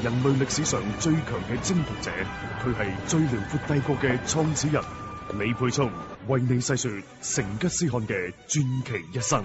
人類歷史上最強嘅征服者，佢係最遼闊帝國嘅創始人。李沛聰為你細說成吉思汗嘅傳奇一生。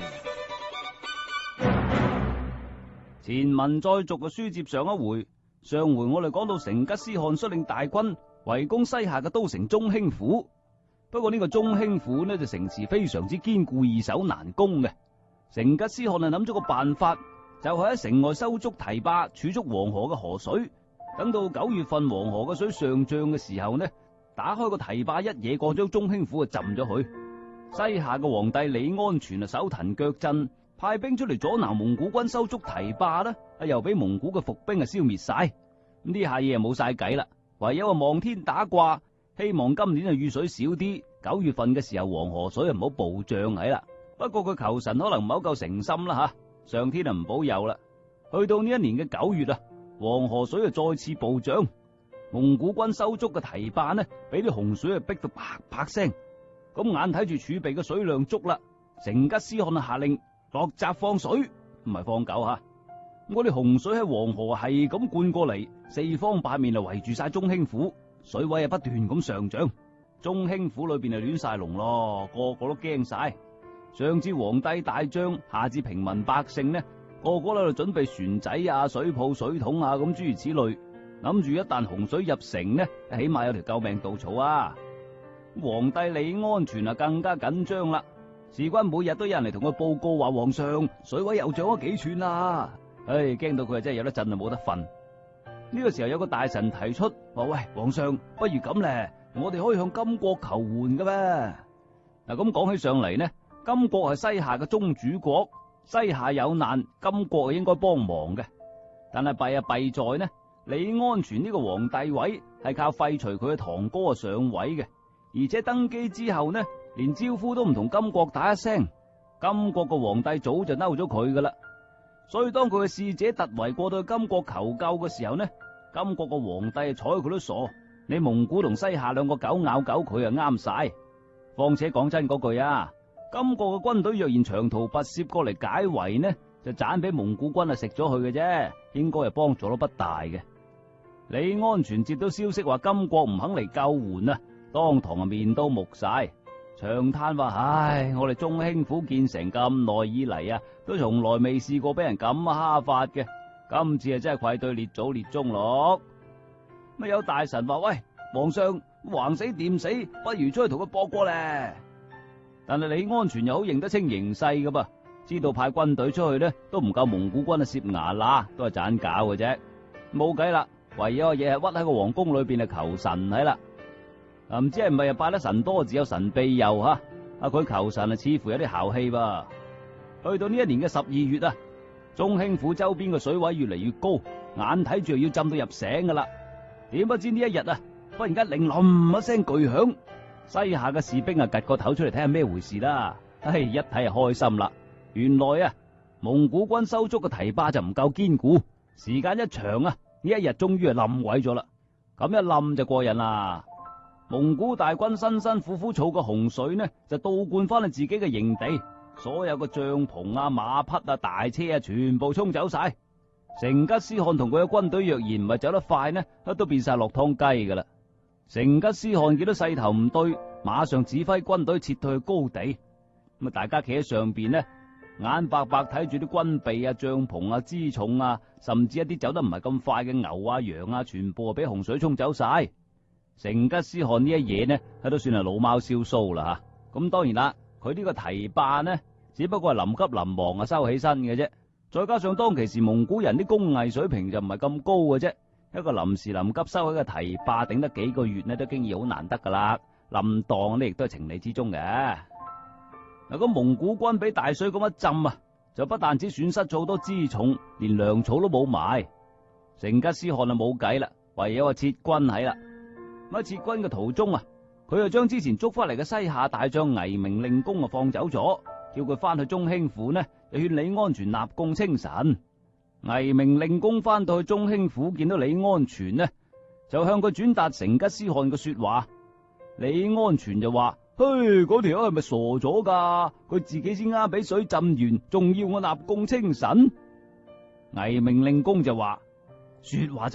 前文再續嘅書接上一回，上回我哋講到成吉思汗率領大軍圍攻西夏嘅都城中興府。不過呢個中興府呢，就城池非常之堅固，易守難攻嘅。成吉思汗啊諗咗個辦法，就係喺城外修築堤壩，儲蓄黃河嘅河水。等到9月份黃河嘅水上漲嘅時候呢，打開個堤壩，一嘢過將中興府啊浸咗去。西夏嘅皇帝李安全啊手騰腳震，派兵出嚟阻撓蒙古軍修築堤壩啦，又俾蒙古嘅伏兵啊消滅晒。咁呢下嘢啊冇晒計啦，唯有啊望天打卦，希望今年啊雨水少啲，9月份嘅時候黃河水啊唔好暴漲起啦。不過佢求神可能唔係好夠誠心啦吓，上天啊唔保佑啦。去到呢一年嘅9月啊，黃河水啊再次暴漲，蒙古軍修築嘅堤壩呢，俾啲洪水啊逼到啪啪聲。咁眼睇住儲備嘅水量足啦，成吉思汗啊下令落閘放水，唔係放狗吓。嗰啲洪水喺黃河係咁灌過嚟，四方八面啊圍住晒中興府，水位啊不斷咁上漲，中興府裏邊啊亂晒龍咯，個個都驚晒。上至皇帝大將，下至平民百姓呢，個個喺度準備船仔啊、水泡、水桶啊咁諸如此類，諗住一旦洪水入城呢，起碼有條救命稻草啊。皇帝李安全啊更加緊張啦，事關每日都有人嚟同佢報告話皇上水位又漲咗幾寸啦，驚到佢真係有得震啊冇得瞓。呢個時候有個大臣提出話：喂，皇上，不如咁咧，我哋可以向金國求援嘅咩？嗱，咁講起上嚟呢，金國係西夏嘅宗主國，西夏有難，金國係應該幫忙嘅。但係弊在呢，李安全呢個皇帝位係靠廢除佢嘅堂哥上位嘅，而且登基之後呢，連招呼都唔同金國打一聲。金國個皇帝早就嬲咗佢噶啦，所以當佢嘅使者突圍過到金國求救嘅時候呢，金國個皇帝睬佢都傻。你蒙古同西夏兩個狗咬狗，佢啊啱晒。況且講真嗰句啊，金國嘅軍隊若然長途跋涉過嚟解圍呢，就盞俾蒙古軍啊食咗佢嘅啫，應該係幫助都不大嘅。李安全接到消息話金國唔肯嚟救援啊，當堂啊面都木晒，長嘆話：唉，我哋中興府建成咁耐以嚟啊，都從來未試過俾人咁蝦法嘅，今次啊真係愧對列祖列宗咯。乜有大臣話：喂，皇上橫死掂死，不如出去同佢搏過咧。但係李安全又好認得清形勢噶噃，知道派軍隊出去呢都唔夠蒙古軍啊攝牙罅，都係盞搞嘅啫。冇計啦，唯有嘢係屈喺個皇宮裏邊啊求神喺啦。唔知係唔係拜得神多自有神庇佑吓？佢求神啊似乎有啲效氣噃。去到呢一年嘅12月啊，中興府周邊嘅水位越嚟越高，眼睇住要浸到入城噶啦。點不知呢一日啊，忽然間鈴冧一聲巨響，西夏嘅士兵啊趷個頭出嚟睇下咩回事啦。一睇啊開心啦，原來啊蒙古軍修築嘅堤壩就唔夠堅固，時間一長啊，呢一日終於係冧毀咗啦。咁一冧就過癮啦，蒙古大軍辛辛苦苦儲嘅洪水呢，就倒灌翻去自己嘅營地，所有嘅帳篷啊、馬匹啊、大車啊，全部沖走晒。成吉思汗同佢嘅軍隊若然唔係走得快呢，都變晒落湯雞噶啦。成吉思汗見到勢頭唔對，馬上指揮軍隊撤退去高地。咁大家企喺上邊呢，眼白白睇住啲軍備啊、帳篷啊、輜重啊，甚至一啲走得唔係咁快嘅牛啊、羊啊，全部俾洪水沖走晒。成吉思汗呢一嘢呢，都算係老貓燒鬚啦吓。咁當然啦，佢呢個堤壩呢，只不過係臨急臨忙啊修起身嘅啫。再加上當其時蒙古人啲工藝水平就唔係咁高嘅啫，一個臨時臨急修起嘅堤壩頂得幾個月呢，都經已好難得噶啦。冧檔呢亦都係情理之中嘅。嗱，咁蒙古軍俾大水咁一浸啊，就不但止損失咗好多輜重，連糧草都冇埋。成吉思汗啊冇計啦，唯有撤軍喺啦。咁喺撤軍嘅途中啊，佢就將之前捉翻嚟嘅西夏大將倪明令公啊放走咗，叫佢翻去中興府呢，就勸李安全納貢稱臣。倪明令公翻到去中興府，見到李安全呢，就向佢轉達成吉思汗嘅說話。李安全就話：嘿，嗰條友係咪傻咗噶？佢自己先啱俾水浸完，仲要我納貢稱臣？倪明令公就話：說話